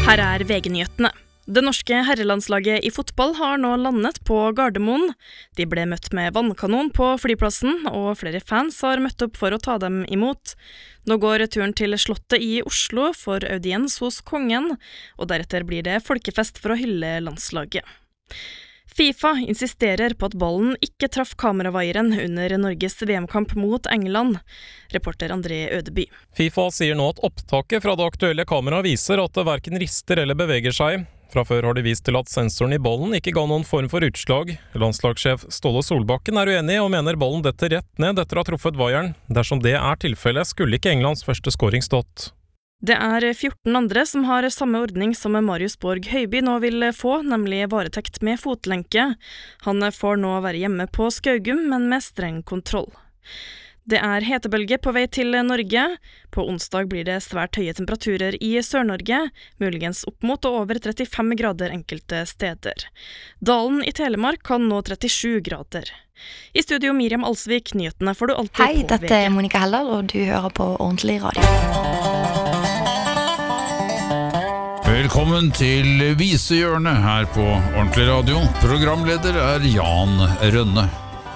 Her VG-nyhetene. Det norske herrelandslaget I fotball har nå landet på Gardermoen. De ble møtt med vannkanon på flyplassen, og flere fans har møtt opp for å ta dem imot. Nå går turen til Slottet I Oslo for audiens hos kongen, og deretter blir det folkefest for å hylle landslaget. FIFA insisterer på at ballen ikke traff kameravaieren under Norges VM-kamp mot England. Reporter André Ødeby. FIFA sier nå at opptaket fra det aktuelle kameraet viser at det hverken rister eller beveger seg. Fra før har de vist til at sensoren I ballen ikke ga noen form for utslag. Landslagssjef Ståle Solbakken uenig og mener ballen detter rett ned etter å ha truffet vaieren. Dersom det tilfellet, skulle ikke Englands første scoring stått. Det 14 andre som har samme ordning som Marius Borg Høiby nå vil få, nemlig varetekt med fotlenke. Han får nå være hjemme på Skaugum, men med streng kontroll. Det hetebølge på vei til Norge. På onsdag blir det svært høye temperaturer I Sør-Norge, muligens opp mot og over 35 grader enkelte steder. Dalen I Telemark kan nå 37 grader. I studio Miriam Alsvik, nyhetene får du alltid på VG. Hei, dette Monica Heller, og du hører på Ordentlig Radio. Velkommen til Visehjørnet her på Ordentlig Radio. Programleder Jan Rønne.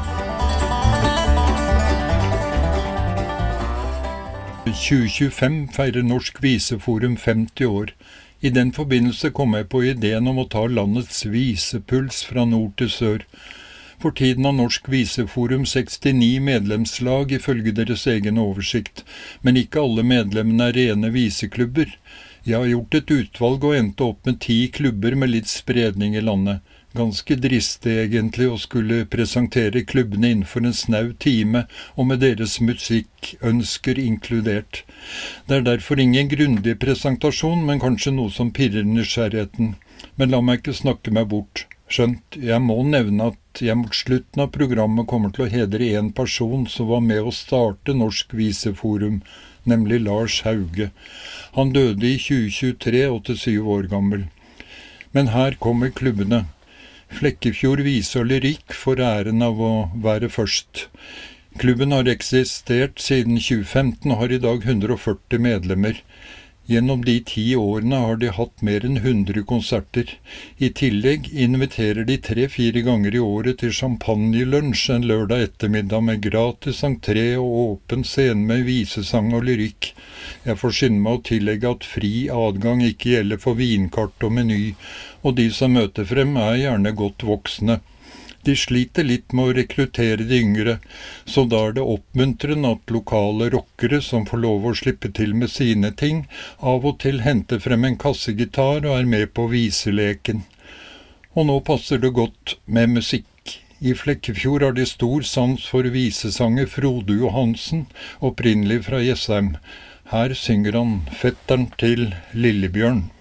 I 2025 feirer Norsk Viseforum 50 år. I den forbindelse kom jeg på ideen om å ta landets visepuls fra nord til sør. For tiden har Norsk Viseforum 69 medlemslag ifølge deres egen oversikt, men ikke alle medlemmene rene viseklubber. Jeg har gjort et utvalg og endte opp med 10 klubber med litt spredning I landet. Ganske dristig egentlig å skulle presentere klubbene innenfor en snau time og med deres musikkønsker inkludert. Det derfor ingen grundig presentasjon, men kanskje noe som pirrer nysgjerrigheten. Men la meg ikke snakke meg bort. Skjønt, jeg må nevne at jeg mot slutten av programmet kommer til å hedre en person som var med å starte Norsk Viseforum, nemlig Lars Hauge. Han døde I 2023, 87 år gammel. Men her kommer klubbene. Flekkefjord Vise og Lyrikk får æren av å være først. Klubben har eksistert siden 2015 og har I dag 140 medlemmer. Gjennom de 10 årene har de hatt mer enn 100 konserter. I tillegg inviterer de 3-4 ganger I året til champagnelunsj en lørdag ettermiddag med gratis entré og åpen scene med visesang og lyrikk. Jeg får skynde meg å tillegge at fri adgang ikke gjelder for vinkart og meny, og de som møter frem gjerne godt voksne. De sliter litt med å rekruttere de yngre, så da det oppmuntrende at lokale rockere som får lov å slippe til med sine ting, av og til henter frem en kassegitar og med på viseleken. Og nå passer det godt med musikk. I Flekkefjord har de stor sans for visesanger Frode Johansen, opprinnelig fra Jessheim. Her synger han fetteren til Lillebjørn.